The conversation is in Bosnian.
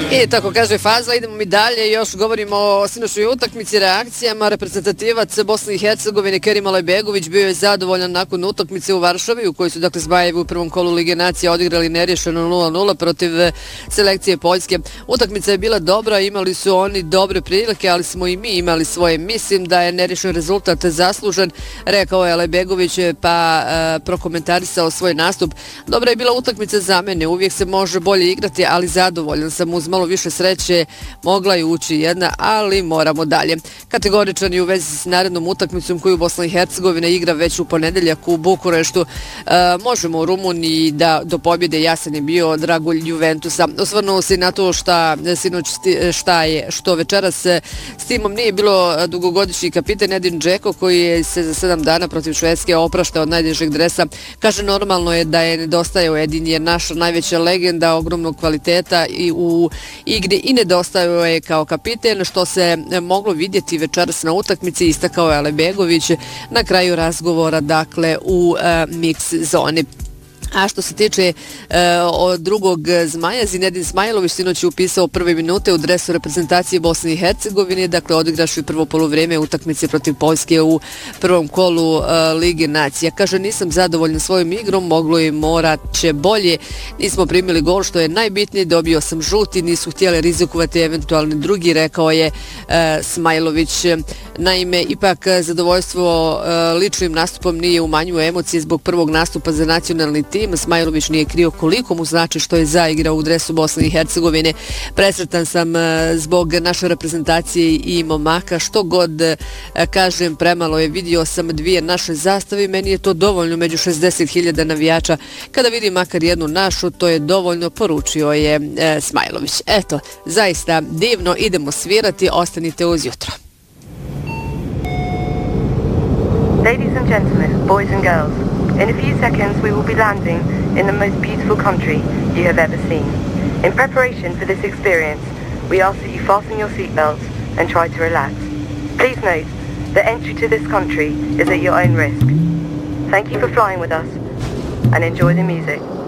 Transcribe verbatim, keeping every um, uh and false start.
I tako kaže Fazla, idemo mi dalje, još govorimo o sinoćnoj utakmici, reakcijama. Reprezentativac Bosne i Hercegovine Kerim Alajbegović bio je zadovoljan nakon utakmice u Varšavi, u kojoj su dakle Zmajevi u prvom kolu Lige nacija odigrali nerješeno nula nula protiv selekcije Poljske. Utakmica je bila dobra, imali su oni dobre prilike, ali smo i mi imali svoje. Mislim da je nerješen rezultat zaslužen, rekao je Alajbegović, pa e, prokomentarisao svoj nastup. Dobra je bila utakmica za mene, uvijek se može bolje igrati, ali zadovoljan sam, uz malo više sreće mogla je ući jedna, ali moramo dalje. Kategoričan je u vezi s narednom utakmicom koju Bosna i Hercegovina igra već u ponedeljak u Bukureštu. E, možemo u Rumuniji da do pobjede, jasan je bio dragulj Juventusa. Osvrnuo se na to šta, sinoć, šta je, što večeras s timom nije bilo dugogodišnji kapitan Edin Džeko, koji je se za sedam dana protiv Švedske opraštao od najdežeg dresa. Kaže, normalno je da je nedostajao Edin, je naša najveća legenda ogromnog kvaliteta i u igri i nedostajao je kao kapiten, što se moglo vidjeti večeras na utakmici, istakao je Alajbegović na kraju razgovora, dakle u e, mix zoni. A što se tiče e, od drugog Zmaja, Zinedin Smajlović sinoć je upisao prve minute u dresu reprezentacije Bosne i Hercegovine, dakle odigraši prvo poluvrijeme utakmice protiv Poljske u prvom kolu e, Lige nacija. Kaže, nisam zadovoljan svojom igrom, moglo i morat će bolje, nismo primili gol, što je najbitnije, dobio sam žuti, nisu htjeli rizikovati eventualni drugi, rekao je e, Smajlović. Naime, ipak zadovoljstvo e, ličnim nastupom nije umanjuje emocije zbog prvog nastupa za nacionalni tim. Smajlović nije krio koliko mu znači što je zaigrao u dresu Bosne i Hercegovine. Presretan sam zbog naše reprezentacije i momaka, što god kažem, premalo je, vidio sam dvije naše zastave, meni je to dovoljno među šezdeset hiljada navijača, kada vidim makar jednu našu, to je dovoljno, poručio je Smajlović. Eto, zaista divno, idemo svirati, ostanite uz jutro. Ladies and gentlemen, boys and girls, in a few seconds we will be landing in the most beautiful country you have ever seen. In preparation for this experience, we ask that you fasten your seatbelts and try to relax. Please note that entry to this country is at your own risk. Thank you for flying with us and enjoy the music.